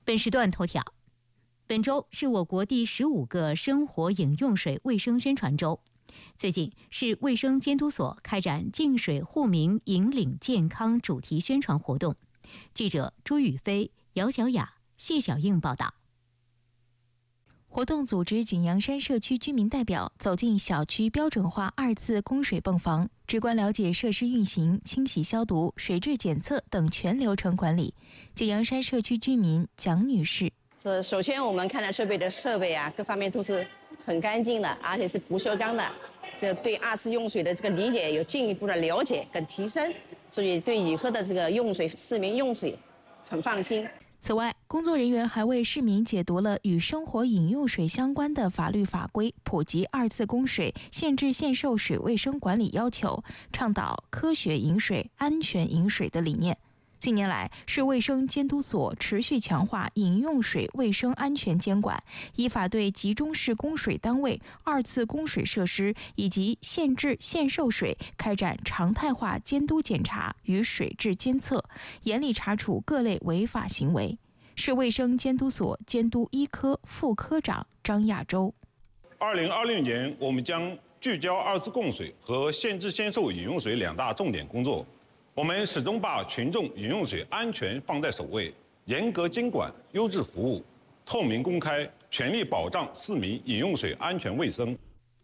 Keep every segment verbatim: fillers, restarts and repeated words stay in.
本时段头条：本周是我国第十五个生活饮用水卫生宣传周。最近，市卫生监督所开展净水护民引领健康主题宣传活动。记者朱宇飞、姚小雅、谢小应报道。 活动组织景阳山社区居民代表走进小区标准化二次供水泵房，直观了解设施运行、清洗消毒、水质检测等全流程管理。景阳山社区居民蒋女士： 这首先我们看到设备的设备啊，各方面都是很干净的，而且是不锈钢的，这对二次用水的这个理解有进一步的了解跟提升，所以对以后的这个用水市民用水很放心。 此外，工作人员还为市民解读了与生活饮用水相关的法律法规，普及二次供水、限制限售水卫生管理要求，倡导科学饮水、安全饮水的理念。近年来，市卫生监督所持续强化饮用水卫生安全监管，依法对集中式供水单位、二次供水设施以及限制限售水开展常态化监督检查与水质监测，严厉查处各类违法行为。市卫生监督所监督一科副科长张亚洲： 二零二六年，我们将聚焦二次供水和限制限售饮用水两大重点工作。我们始终把群众饮用水安全放在首位，严格监管、优质服务、透明公开，全力保障市民饮用水安全卫生。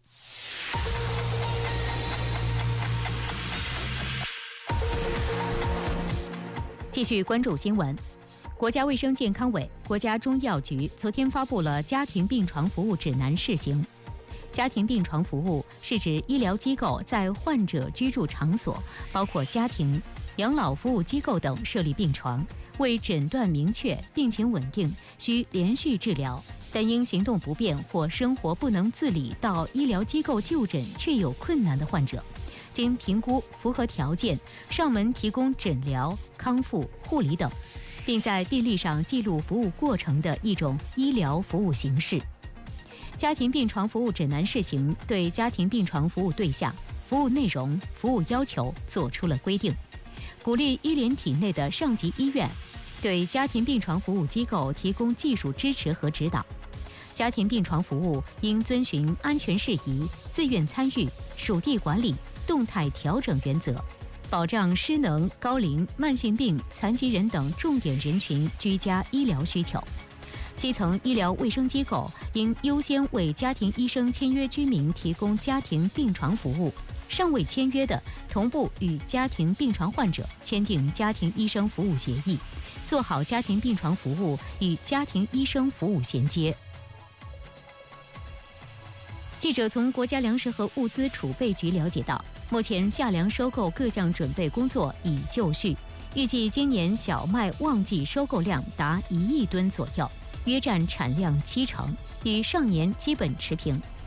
继续关注新闻。国家卫生健康委、国家中医药局昨天发布了家庭病床服务指南试行。家庭病床服务是指医疗机构在患者居住场所，包括家庭、养老服务机构等设立病床，为诊断明确、病情稳定、需连续治疗，但因行动不便或生活不能自理到医疗机构就诊却有困难的患者，经评估符合条件，上门提供诊疗、康复、护理等，并在病历上记录服务过程的一种医疗服务形式。家庭病床服务指南试行对家庭病床服务对象、服务内容、服务要求作出了规定，鼓励医联体内的上级医院对家庭病床服务机构提供技术支持和指导。家庭病床服务应遵循安全事宜、自愿参与、属地管理、动态调整原则，保障失能、高龄、慢性病、残疾人等重点人群居家医疗需求。基层医疗卫生机构应优先为家庭医生签约居民提供家庭病床服务，尚未签约的，同步与家庭病床患者签订家庭医生服务协议，做好家庭病床服务与家庭医生服务衔接。记者从国家粮食和物资储备局了解到，目前夏粮收购各项准备工作已就绪，预计今年小麦旺季收购量达一亿吨左右，约占产量七成，与上年基本持平。